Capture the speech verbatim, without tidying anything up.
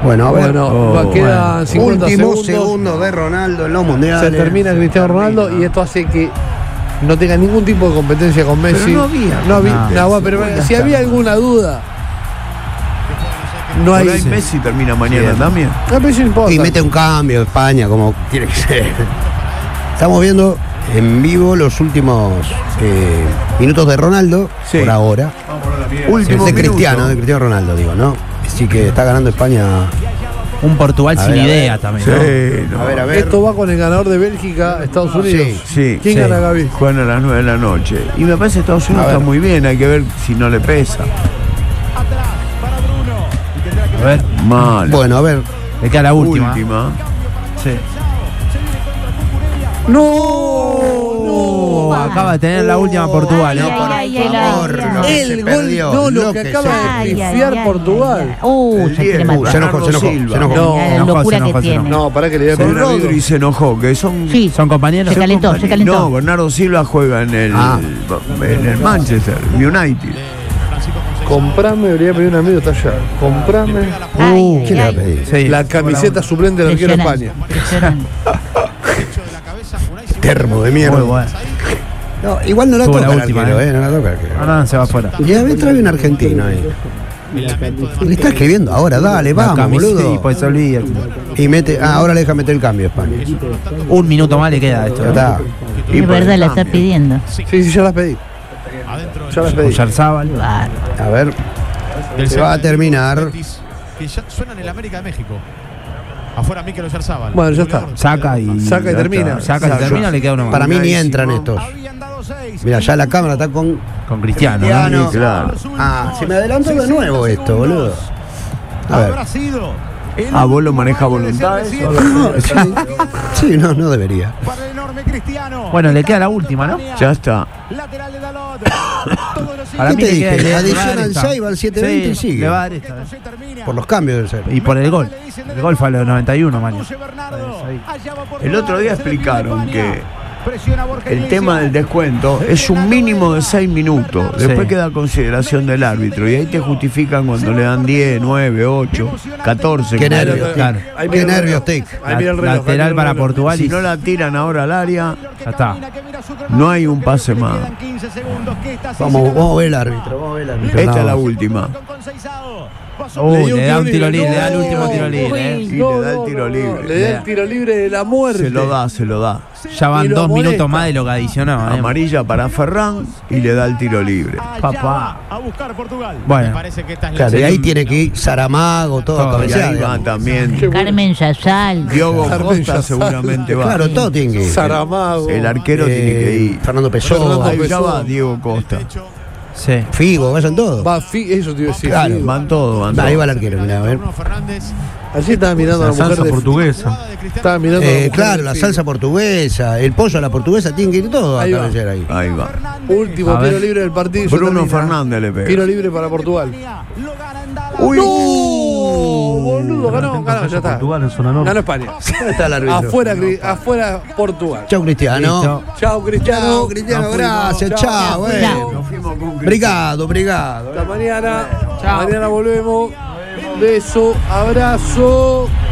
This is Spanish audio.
Bueno, a ver. Bueno, Oh, quedan bueno. cincuenta Último segundos. segundo de Ronaldo en los mundiales. Se termina Cristiano Ronaldo y esto hace que no tenga ningún tipo de competencia con Messi. Pero no había No había. competencia. no, pero Ya si está. había alguna duda, no hay. Por ahí Messi termina mañana Sí. también. A Messi no importa. Y mete un cambio España, como tiene que ser. Estamos viendo en vivo los últimos eh, minutos de Ronaldo, Sí. por ahora. Último de minuto. Cristiano, de Cristiano Ronaldo, digo, ¿no? Así que está ganando España. Un Portugal A sin ver, a ver. idea también. Sí, ¿no? no. A ver, a ver. Esto va con el ganador de Bélgica, Estados Unidos. Sí, Sí. ¿Quién sí. gana, Gaby? Juegan a las nueve de la noche. Y me parece que Estados Unidos A ver. está muy bien, hay que ver si no le pesa. A ver, Mal. Bueno, a ver. le queda la última. Última. Sí. ¡No! Oh, acaba de tener la última Portugal. Ay, ¿eh? ay, ay, Por favor, ay, lo ay. que El se gol, perdió, no, lo lo que que acaba se- de Ay, ay, pifiar ay, Portugal. ay, ay. Uh, El se quiere diez, matar. se enojó, se enojó, Silva. se enojó. No, La enojó, locura se enojó, que se tiene. No, para que le diga Con con un amigo. Rodri se enojó, que son. Sí, Son compañeros. Se calentó, se calentó. No, Bernardo Silva juega en el, Ah. en el Manchester United. Comprame, debería pedir un amigo, está allá. Comprame Ay, ¿Quién le va a ay, pedir? Sí. la camiseta suplente del arquero de España. Impresionante. Termo de mierda. Muy bueno. No, igual no la Tuvo toca la el última, arquero, eh. eh, no la toca el arquero. Ahora se va afuera. Ya me trae un argentino ahí. Le está escribiendo ahora, dale, La vamos, camisa, boludo. sí, pues se olvida. Y mete, ah, ahora le deja meter el cambio a España. Un minuto más le queda esto. Ya ¿no? está. Y Es por verdad, el la está cambio. pidiendo. Sí, sí, ya las pedí. Ya las pedí. Oyarzábal. Bárbaro. A ver, se va a terminar. Que ya suena en el América de México. Afuera Mikel Oyarzábal. Bueno, ya está. Saca y. Saca y ya termina. está. Saca y Saca. termina, le queda uno más. Para mí ni entran estos. Mira, ya la cámara está con. Con Cristiano, ¿no? Cristiano. Sí, claro. Ah, se me adelantó de nuevo esto, boludo. A ver. Habrá sido el Ah, vos lo manejas voluntades. No, sí, sí, no, no debería. para el enorme Cristiano. Bueno, le queda la última, ¿no? Ya está. Lateral de Dalot. Todos los Para ¿Qué mí te le queda- dije? le- le va a dar Adicionan esta. seis, va al siete veinte y Sí, sigue. le va a dar esta, ¿eh? se termina. Por los cambios del ser. Y por el gol. El gol fue a los noventa y uno, Mario. Conduce Bernardo. Allá va Portugal. El otro día Se le viene explicaron España. que Presiona Borja el Iglesias. tema del descuento es un mínimo de seis minutos. Después Sí. queda a consideración del árbitro. Y ahí te justifican cuando le dan diez, nueve, ocho, catorce. Qué como nervios, le- Claro. Ahí Qué mira el nervios, reloj. Tic. Ahí mira el reloj. ahí mira Lateral el para reloj. Portugal Si y no la tiran ahora al área, ya está. no hay un pase más. Vamos, vamos a ver el árbitro. Vamos a ver el árbitro. Esta es la No. última. Uh, Le dio le da un tiro libre, le da el no, último tiro libre. ¿eh? Sí, le da el tiro libre. Le da el tiro libre de la muerte. Se lo da, se lo da. Ya Y van lo dos molesta. minutos más de lo que adicionó. ¿eh? Amarilla para Ferran y le da el tiro libre. Papá. A buscar Portugal. Bueno. Me parece que esta es la Claro, y ahí serie. tiene que ir Saramago, todo a Todo, Y cabecear. ahí va digamos. también. Carmen Yasal. Diogo Carmen Costa Yazal. seguramente va. Claro, todo tiene que ir. Saramago. El arquero Eh, tiene que ir. Fernando Pessoa, Fernando Ahí ya Pessoa. va Diego Costa. Sí. Figo, vayan todos. Va, fi- eso te iba a decir. Claro. sí. Van todos, van Ahí todos. va el arquero, mirá, a ver. Bruno Fernández. Allí estaba mirando a la, mujer de portuguesa. Estaba mirando a la Eh, mujer claro, de la Figo. salsa portuguesa, el pollo a la portuguesa, tiene que ir todo a Ahí va. cabecear ahí. Ahí va. Último A tiro ver. libre del partido. Bruno termina. Fernández le pega. Tiro libre para Portugal. Uy. ¡No! Boludo, ganó, ganó, ya está. Ganó España. ¿Dónde está el árbitro? Afuera, Cri- afuera Portugal. Chau, Cristiano. Listo. Chao, Cristiano. Chao, Cristiano, Nos fuimos. gracias, chao. eh. Chao. Brigado, brigado. Hasta mañana. Mañana volvemos. Beso, abrazo.